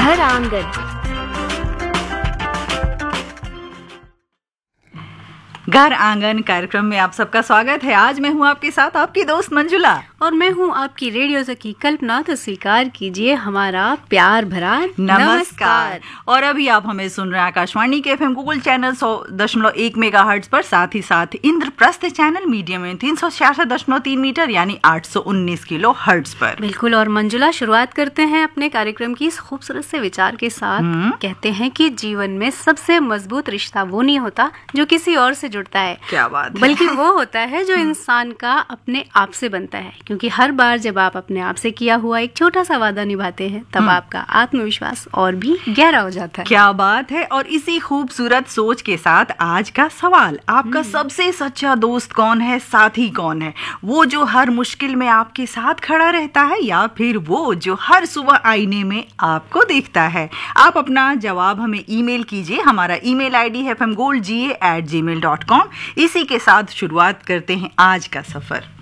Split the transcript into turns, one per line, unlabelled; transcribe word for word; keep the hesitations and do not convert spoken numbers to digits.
घर आंगन।
घर आंगन कार्यक्रम में आप सबका स्वागत है। आज मैं हूँ आपके साथ आपकी दोस्त मंजुला
और मैं हूँ आपकी रेडियो सखी कल्पना। तो स्वीकार कीजिए हमारा प्यार भरा नमस्कार, नमस्कार।
और अभी आप हमें सुन रहे हैं आकाशवाणी के एफएम गूगल चैनल सौ दशमलव एक मेगा हर्ट्ज पर, साथ ही साथ इंद्रप्रस्थ चैनल मीडियम में तीन सौ छियासठ दशमलव तीन मीटर यानी आठ सौ उन्नीस किलो हर्ट्ज पर।
बिल्कुल। और मंजुला, शुरुआत करते हैं अपने कार्यक्रम की इस खूबसूरत से विचार के साथ। कहते हैं कि जीवन में सबसे मजबूत रिश्ता वो नहीं होता जो किसी और से जुड़ता है,
क्या बात है,
बल्कि वो होता है जो इंसान का अपने आप से बनता है। क्योंकि हर बार जब आप अपने आप से किया हुआ एक छोटा सा वादा निभाते हैं तब आपका आत्मविश्वास और भी गहरा हो जाता है।
क्या बात है। और इसी खूबसूरत सोच के साथ आज का सवाल, आपका सबसे सच्चा दोस्त कौन है, साथी कौन है? वो जो हर मुश्किल में आपके साथ खड़ा रहता है, या फिर वो जो हर सुबह आईने में आपको देखता है? आप अपना जवाब हमें ईमेल कीजिए। हमारा ईमेल आईडी है एफ एम गोल्ड जी ए एट जी मेल डॉट कॉम। इसी के साथ शुरुआत करते हैं आज का सफर।